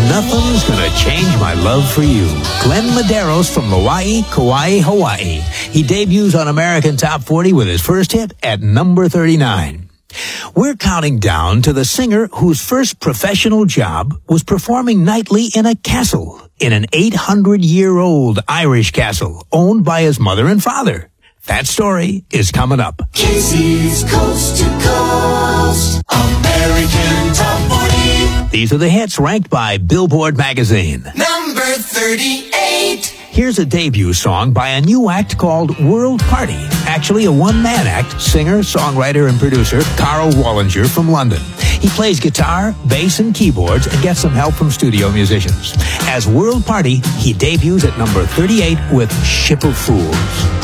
Nothing's gonna change my love for you. Glenn Medeiros from Hawaii, Kauai, Hawaii. He debuts on American Top 40 with his first hit at number 39. We're counting down to the singer whose first professional job was performing nightly in a castle, in an 800-year-old Irish castle owned by his mother and father. That story is coming up. Casey's Coast to Coast American Top 40. These are the hits ranked by Billboard magazine. Number 38. Here's a debut song by a new act called World Party. Actually a one-man act, singer, songwriter, and producer Carl Wallinger from London. He plays guitar, bass, and keyboards and gets some help from studio musicians. As World Party, he debuts at number 38 with Ship of Fools.